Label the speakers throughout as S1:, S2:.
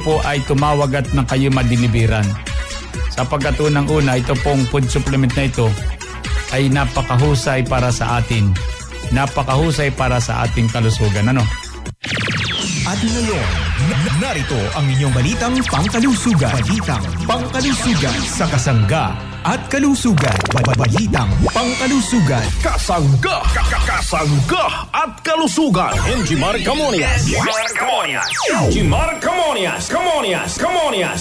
S1: po ay tumawag at nang kayo madiliberan. Sapagkat unang-una, ito pong food supplement na ito ay napakahusay para sa atin. Napakahusay para sa ating kalusugan. Ano?
S2: At ngayon, narito ang inyong balitang pangkalusugan. Balitang pangkalusugan sa Kasangga at Kalusugan. Balitang pangkalusugan.
S3: Kasangga! Kasangga at Kalusugan. Jimar Camonias. Jimar Camonias.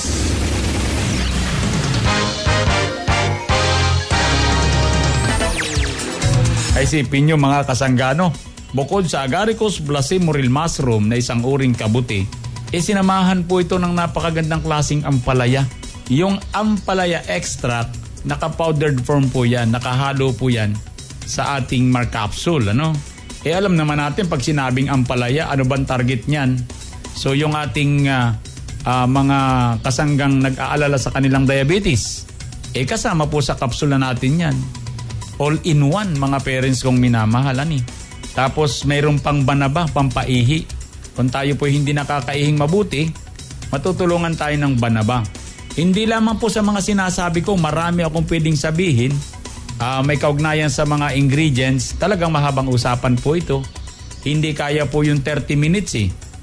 S1: Ay isipin nyo mga kasanggano, bukod sa Agaricus blacemuril mushroom na isang uring kabuti, sinamahan po ito ng napakagandang klaseng ampalaya. Yung ampalaya extract, naka-powdered form po yan, nakahalo po yan sa ating Mar capsule. Ano? Alam naman natin pag sinabing ampalaya, ano bang target niyan? So yung ating mga kasanggang nag-aalala sa kanilang diabetes, kasama po sa kapsula natin yan. All-in-one mga parents kong minamahalan. Tapos mayroon pang banaba, pampaihi. Kung tayo po hindi nakakaihing mabuti, matutulungan tayo ng banaba. Hindi lamang po sa mga sinasabi ko, marami akong pwedeng sabihin. May kaugnayan sa mga ingredients. Talagang mahabang usapan po ito. Hindi kaya po yung 30 minutes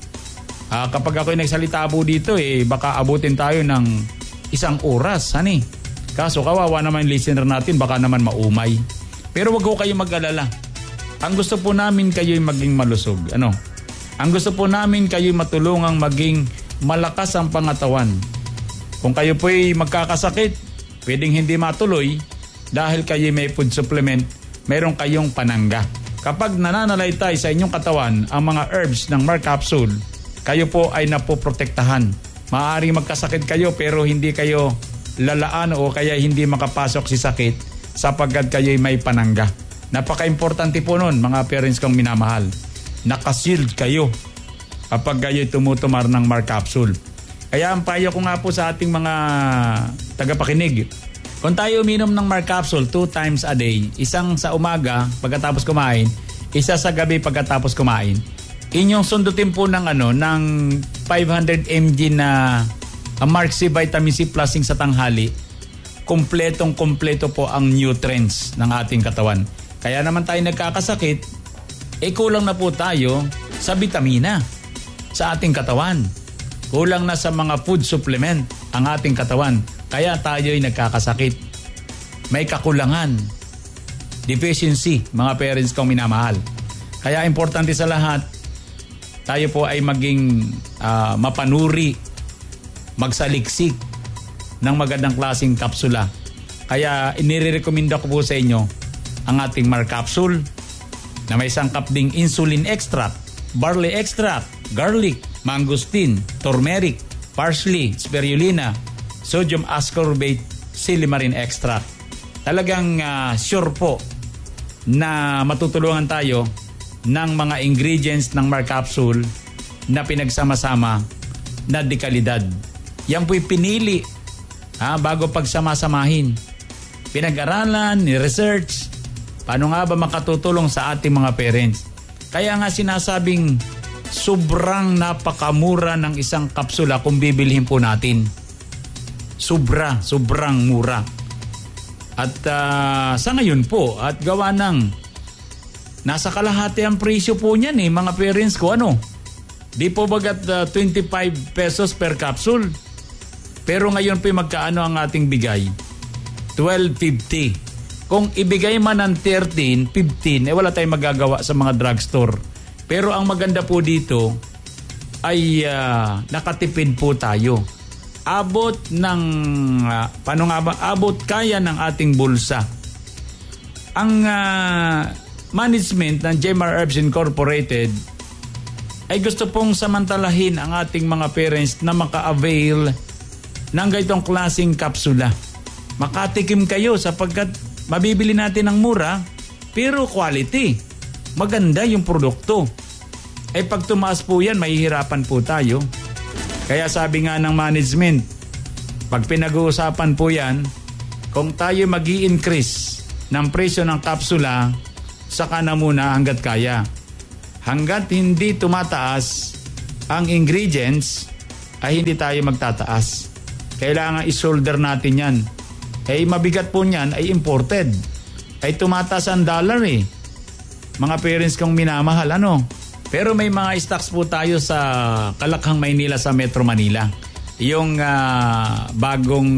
S1: kapag ako'y nagsalita po dito, baka abutin tayo ng 1 oras. Kaso kawawa naman yung listener natin, baka naman maumay. Pero wag ko kayo mag-alala. Ang gusto po namin kayo'y maging malusog. Ang gusto po namin kayo'y matulungang maging malakas ang pangatawan. Kung kayo po'y magkakasakit, pwedeng hindi matuloy dahil kayo may food supplement, meron kayong panangga. Kapag nananalaytay sa inyong katawan ang mga herbs ng Mar capsule, kayo po ay napoprotektahan. Maaaring magkasakit kayo pero hindi kayo lalaan o kaya hindi makapasok si sakit sapagkat kayo'y may panangga. Napaka-importante po nun mga parents kong minamahal. Nakasild kayo kapag kayo'y tumutumar ng Mar capsule. Kaya ang payo ko nga po sa ating mga tagapakinig, kung tayo uminom ng Mar capsule 2 times a day, isang sa umaga pagkatapos kumain, isa sa gabi pagkatapos kumain, inyong sundutin po ng ng 500 mg na Mark C Vitamin C Plusing sa tanghali, kompletong-kompleto po ang nutrients ng ating katawan. Kaya naman tayo nagkakasakit, kulang na po tayo sa vitamina sa ating katawan. Kulang na sa mga food supplement ang ating katawan. Kaya tayo'y nagkakasakit. May kakulangan. Deficiency, mga parents kong minamahal. Kaya importante sa lahat, tayo po ay maging mapanuri, magsaliksik ng magandang klaseng kapsula. Kaya inirekomenda ko po sa inyo ang ating Mar capsule na may sangkap ding insulin extract, barley extract, garlic, mangosteen, turmeric, parsley, spirulina, sodium ascorbate, silymarin extract. Talagang sure po na matutulungan tayo ng mga ingredients ng Mar capsule na pinagsama-sama na dekalidad. Yan po'y pinili bago pagsama-samahin. Pinag-aralan, ni-research, paano nga ba makatutulong sa ating mga parents. Kaya nga sinasabing sobrang napakamura ng isang kapsula kung bibilhin po natin. Sobrang mura. At sa ngayon po, at gawa ng nasa kalahati ang presyo po niyan mga parents ko. Di po bagat 25 pesos per capsule. Pero ngayon po magkaano ang ating bigay? 12.50. Kung ibigay man ng 13, 15, wala tayong magagawa sa mga drugstore. Pero ang maganda po dito ay nakatipid po tayo. Abot ng, abot kaya ng ating bulsa. Ang management ng Jemar Herbs Incorporated ay gusto pong samantalahin ang ating mga parents na maka-avail ng ganitong klaseng kapsula. Makatikim kayo sapagkat mabibili natin ng mura pero quality. Maganda yung produkto. Pag tumaas po yan, mahihirapan po tayo. Kaya sabi nga ng management, pag pinag-uusapan po yan, kung tayo mag-i-increase ng presyo ng kapsula, saka na muna hanggat kaya. Hanggat hindi tumataas ang ingredients, ay hindi tayo magtataas. Kailangan isolder natin yan. Mabigat po niyan ay imported. Ay tumataas ang dollar Mga parents kong minamahal, Pero may mga stocks po tayo sa Kalakhang, Maynila, sa Metro Manila. Yung bagong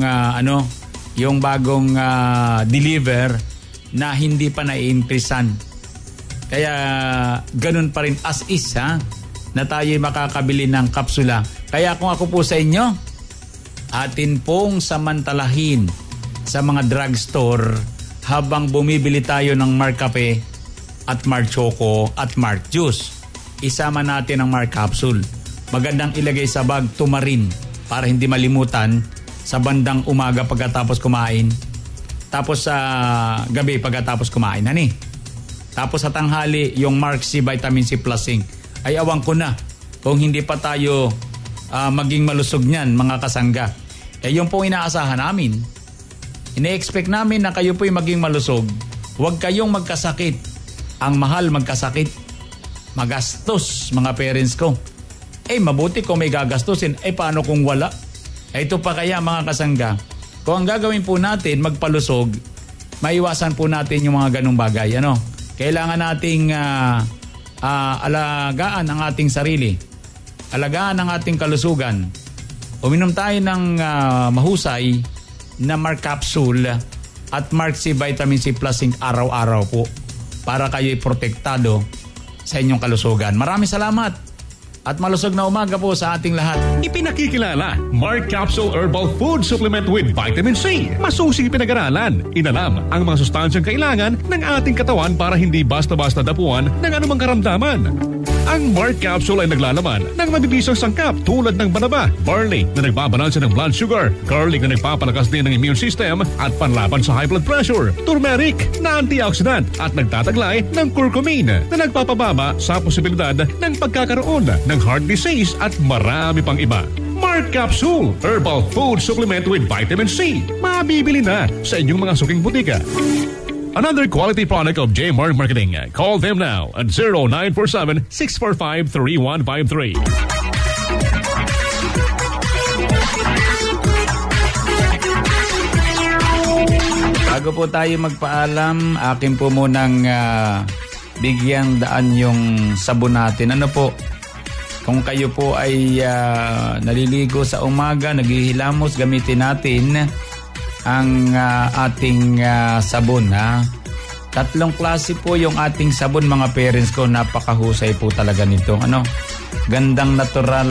S1: deliver na hindi pa nai-increasean. Kaya ganun pa rin as is na tayo makakabili ng kapsula. Kaya kung ako po sa inyo, atin pong samantalahin sa mga drugstore habang bumibili tayo ng Mark Cafe at Mark Choco at Mark Juice. Isama natin ang Mark Capsule. Magandang ilagay sa bag, tumarin para hindi malimutan sa bandang umaga pagkatapos kumain. Tapos sa gabi pagkatapos kumain. Tapos sa tanghali, yung Mark C Vitamin C Plus Zinc. Ay awang ko na kung hindi pa tayo maging malusog niyan, mga kasangga. Yung pong inaasahan namin. Ine-expect namin na kayo po'y maging malusog. Huwag kayong magkasakit. Ang mahal magkasakit. Magastos, mga parents ko. Mabuti kung may gagastusin. Paano kung wala? Ito pa kaya, mga kasangga. Kung ang gagawin po natin, magpalusog, maiwasan po natin yung mga ganung bagay. Kailangan nating alagaan ang ating sarili. Alagaan ang ating kalusugan. Uminom tayo ng mahusay na Mark Capsule at Mark C Vitamin C Plus Zinc araw-araw po para kayo'y protektado sa inyong kalusugan. Maraming salamat at malusog na umaga po sa ating lahat.
S3: Ipinakikilala, Mark Capsule Herbal Food Supplement with Vitamin C. Masusing pinag-aralan, inalam ang mga sustansyang kailangan ng ating katawan para hindi basta-basta dapuan ng anumang karamdaman. Ang Mark Capsule ay naglalaman ng mabibisang sangkap tulad ng banaba, barley na nagbabalansa ng blood sugar, garlic na nagpapalakas din ng immune system at panlaban sa high blood pressure, turmeric na antioxidant at nagtataglay ng curcumin na nagpapababa sa posibilidad ng pagkakaroon ng heart disease at marami pang iba. Mark Capsule Herbal Food Supplement with Vitamin C. Mabibili na sa inyong mga suking butika. Another quality product of J. Mark Marketing. Call them now at 0947-645-3153.
S1: Bago po tayo magpaalam, akin po munang bigyang daan yung sabon natin. Kung kayo po ay naliligo sa umaga, naghihilamos, gamitin natin ang ating sabon. 3 klase po yung ating sabon, mga parents ko. Napakahusay po talaga nito. Gandang natural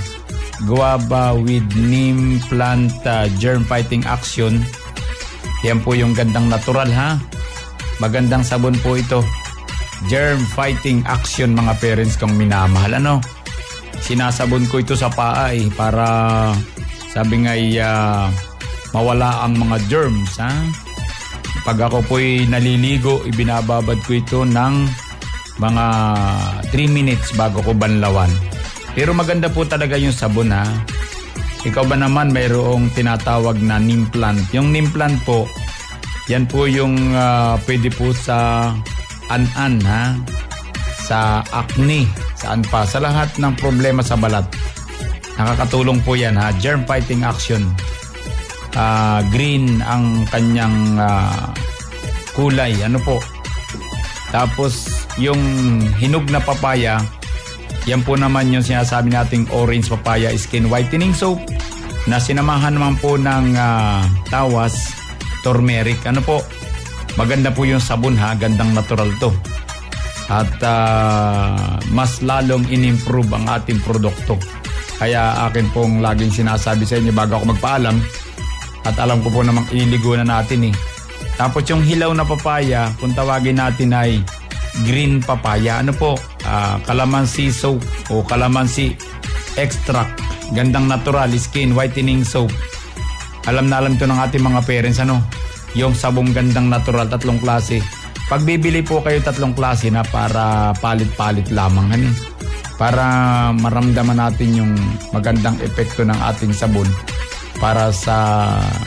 S1: guava with neem plant germ fighting action. Yan po yung gandang natural Magandang sabon po ito. Germ fighting action, mga parents kong minamahal. Sinasabon ko ito sa paa para sabi nga'y mawala ang mga germs. Pag ako po'y naliligo, ibinababad ko ito ng mga 3 minutes bago ko banlawan. Pero maganda po talaga yung sabon. Ikaw ba naman mayroong tinatawag na neem plant? Yung neem plant po, yan po yung pwede po sa an-an, sa acne, saan pa, sa lahat ng problema sa balat. Nakakatulong po yan, germ fighting action. Green ang kanyang kulay. Tapos yung hinog na papaya, yan po naman yung sinasabi nating orange papaya skin whitening soap na sinamahan naman po ng tawas, turmeric. Maganda po yung sabon gandang natural to. At mas lalong in-improve ang ating produkto. Kaya akin pong laging sinasabi sa inyo bago ako magpaalam, at alam ko po namang ililigo na natin Tapos yung hilaw na papaya, kung tawagin natin ay green papaya. Calamansi soap o calamansi extract. Gandang natural skin whitening soap. Alam na alam ito ng ating mga parents. Yung sabong gandang natural, 3 klase. Pag bibili po kayo 3 klase na para palit-palit lamang. Para maramdaman natin yung magandang epekto ng ating sabon. Para sa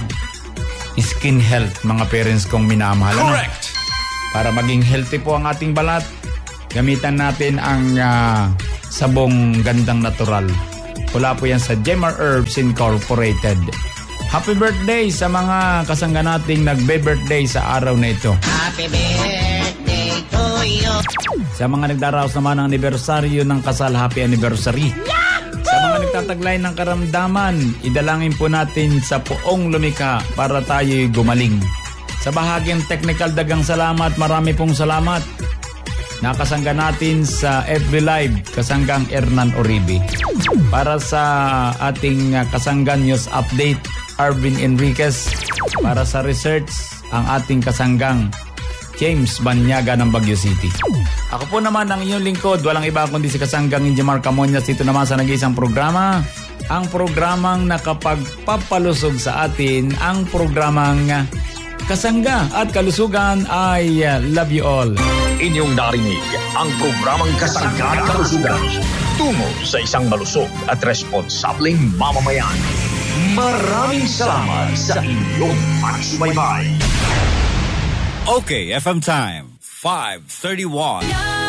S1: skin health, mga parents kong minamahal.
S3: Correct!
S1: Para maging healthy po ang ating balat, gamitan natin ang sabong gandang natural. Wala po yan sa Gemar Herbs Incorporated. Happy birthday sa mga kasangga nating nagbe-birthday sa araw na ito.
S4: Happy birthday to you.
S1: Sa mga nagdaraos naman ng anibersaryo ng kasal, happy anniversary. Sa mga nagtataglay ng karamdaman, idalangin po natin sa Poong lumikha para tayo'y gumaling. Sa bahagyang technical, dagang salamat, marami pong salamat. Nakasangga natin sa FB Live, kasanggang Hernan Oribe. Para sa ating kasanggan news update, Arvin Enriquez. Para sa research, ang ating kasanggang James Banyaga ng Baguio City. Ako po naman ang inyong lingkod, walang iba kundi si kasanggang Injimar Camonias, dito naman sa nag-iisang programa. Ang programang nakapagpapalusog sa atin, ang programang Kasangga at Kalusugan ay love you all.
S5: Inyong narinig ang programang Kasangga at Kalusugan tungo sa isang malusog at responsableng mamamayan. Maraming salamat sa inyong pagsubaybay.
S6: Okay, FM time, 5:31.